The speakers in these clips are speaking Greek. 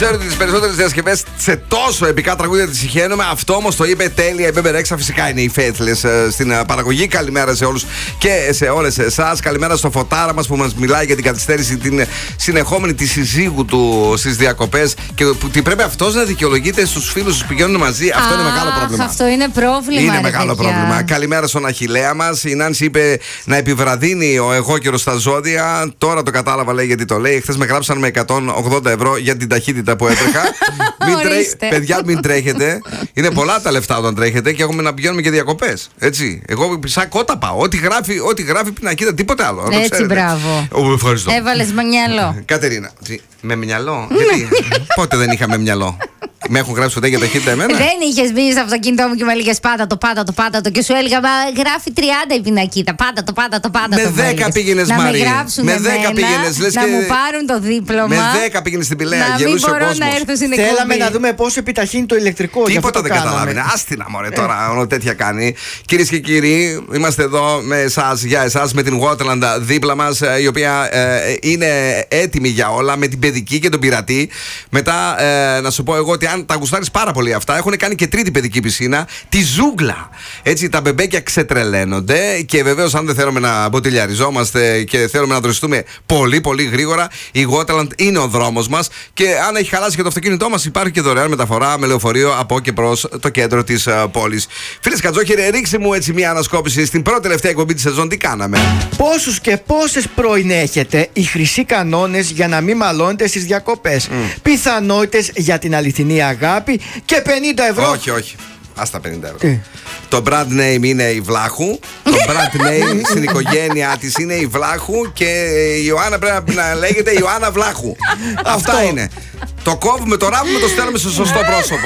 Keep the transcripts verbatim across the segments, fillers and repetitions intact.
Ξέρω ότι τις περισσότερες διασκευές σε τόσο επικά τραγούδια τις συχαίνομαι. Αυτό όμως το είπε τέλεια η Μπέμπε Ρέξα. Φυσικά είναι οι Faithless στην παραγωγή. Καλημέρα σε όλους και σε όλες εσάς. Καλημέρα στο Φωτάρα μας που μας μιλάει για την καθυστέρηση την συνεχόμενη τη συζύγου του στις διακοπές. Και ότι πρέπει αυτός να δικαιολογείται στους φίλους που πηγαίνουν μαζί. Α, αυτό είναι μεγάλο πρόβλημα. Αυτό είναι πρόβλημα. Είναι ρε, μεγάλο παιδιά. πρόβλημα. Καλημέρα στον Αχιλλέα μας. Η Νάνση είπε να επιβραδύνει ο εγώκερος στα ζώδια. Τώρα το κατάλαβα, λέει, γιατί το λέει. Χθες με γράψαν με εκατόν ογδόντα ευρώ για την ταχύτητα που έτρεχα. Μην τρέ... Παιδιά, μην τρέχετε. Είναι πολλά τα λεφτά όταν τρέχετε και έχουμε να πηγαίνουμε και διακοπές. Έτσι. Εγώ σαν κότα πάω. Ό,τι γράφει, ό,τι γράφει πινακίδα, τίποτε άλλο. Έτσι, μπράβο. Ο, ευχαριστώ. Έβαλες με μυαλό. Κατερίνα, με μυαλό. Γιατί πότε δεν είχαμε μυαλό. Με έχουν γράψει ποτέ για ταχύτητα εμένα. Δεν είχες μπει στο αυτοκίνητό μου και με έλεγες πάντα το, πάντα το, πάντα το. Και σου έλεγα, μα γράφει τριάντα η πινακίδα. Πάντα το, πάντα το, πάντα με το. Με δέκα πήγαινες, Μαρή. Να με γράψουν με εμένα, δέκα πήγαινες, λες να και... μου πάρουν το δίπλωμα. Με δέκα πήγαινες στην Πηλαία. Να μην μπορώ να έρθω στην εκπομπή. Θέλαμε να δούμε πόσο επιταχύνει το ηλεκτρικό. Τίποτα δεν καταλάβαινε. Άστινα, μωρέ, τώρα όλο τέτοια κάνει. Κυρίες και κύριοι, είμαστε εδώ με εσάς, για εσάς, με την Waterland δίπλα μας, η οποία ε, είναι έτοιμη για όλα, με την παιδική και τον πειρατή. Μετά ε, να σου πω εγώ ότι αν τα γουστάρεις πάρα πολύ αυτά, έχουν κάνει και τρίτη παιδική πισίνα, τη Ζούγκλα. Έτσι τα μπεμπέκια ξετρελαίνονται και βεβαίως αν δεν θέλουμε να μποτιλιαριζόμαστε και θέλουμε να δροσιστούμε πολύ πολύ γρήγορα, η Waterland είναι ο δρόμος μας και αν έχει χαλάσει και το αυτοκίνητό μας υπάρχει και δωρεάν μεταφορά με λεωφορείο από και προς το κέντρο της uh, πόλης. Φίλες Κατζόχερε, ρίξε μου έτσι μια ανασκόπηση στην πρώτη τελευταία εκπομπή της σεζόν. Τι κάναμε? Πόσους και πόσες πρώην έχετε οι χρυσοί κανόνες για να μην μαλώνετε στις διακοπές? Mm. Πιθανότητες για την αληθινή αγάπη και πενήντα ευρώ. Όχι, όχι. Ας τα πενήντα ευρώ. Τι? Το brand name είναι η Βλάχου. Το brand name στην οικογένειά της είναι η Βλάχου και η Ιωάννα πρέπει να λέγεται Ιωάννα Βλάχου. Αυτά είναι. Το κόβουμε, το ράβουμε, το στέλνουμε στο σωστό πρόσωπο.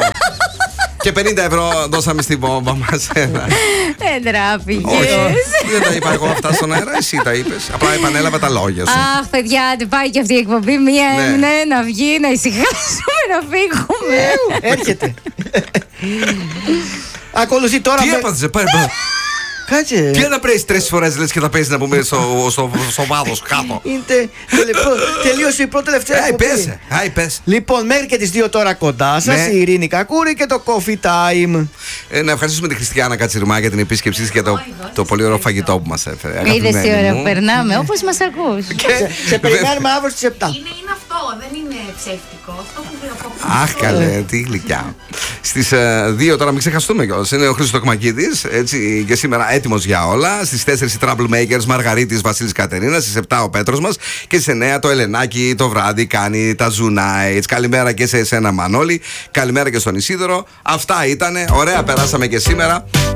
Και πενήντα ευρώ δώσαμε στην βόμβα μας. Δεν τράπηκες. Δεν τα είπα εγώ αυτά στον αέρα, εσύ τα είπες. Απλά επανέλαβα τα λόγια σου. Αχ, παιδιά, πάει και αυτή η εκπομπή. Μία ναι, να βγει, να ησυχάσουμε, να φύγουμε. Έρχεται. Ακολουθεί τώρα. Τι έπαθες, πάει. Κάτσε. Τι να πρέσεις τρεις φορές λες και θα παίζεις να πούμε στο, στο, στο βάδος κάτω. Τελείωσε η πρώτη τελευταία. Άι πες, άι πες. Λοιπόν, μέχρι και τις δύο τώρα κοντά σας, ναι. Η Ειρήνη Κακούρη και το Coffee Time. ε, Να ευχαριστήσουμε τη Χριστιανά Κατσιρμά για την επίσκεψή της και το, το πολύ ωραίο φαγητό που μας έφερε. Είδες τι ωραία περνάμε, όπως μας ακούς. σε, σε περιμένουμε αύριο στις επτά. Είναι, είναι αυτό, δεν είναι ψεύτικο. Αυτό που Αχ, καλέ, τι γλυκιά. Στις uh, δύο τώρα μην ξεχαστούμε κιόλας. Είναι ο Χρήστος Τοκμακίδης, έτσι και σήμερα έτοιμος για όλα. Στις τέσσερις οι Troublemakers, Μαργαρίτης, Βασίλης Κατερίνας. Στις επτά ο Πέτρος μας. Και στις εννιά το Ελενάκι το βράδυ κάνει τα Zoo Nights. Καλημέρα και σε εσένα, Μανώλη. Καλημέρα και στον Ισίδωρο. Αυτά ήτανε. Ωραία, περάσαμε και σήμερα.